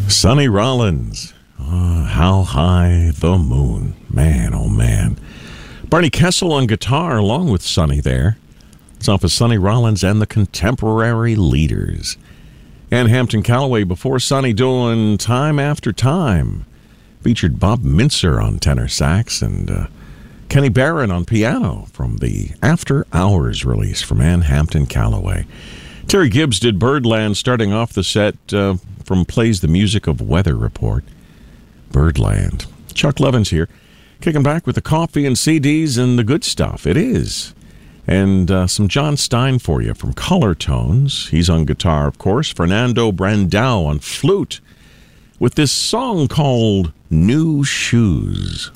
Sonny Rollins, How High the Moon. Man, oh man. Barney Kessel on guitar along with Sonny there. It's off of Sonny Rollins and the Contemporary Leaders. And Hampton Callaway before Sonny doing Time After Time. Featured Bob Mincer on tenor sax and Kenny Barron on piano from the After Hours release from Ann Hampton Callaway. Terry Gibbs did Birdland, starting off the set from Plays the Music of Weather Report. Birdland. Chuck Levins here, kicking back with the coffee and CDs and the good stuff. It is. And some John Stein for you from Color Tones. He's on guitar, of course. Fernando Brandao on flute with this song called New Shoes.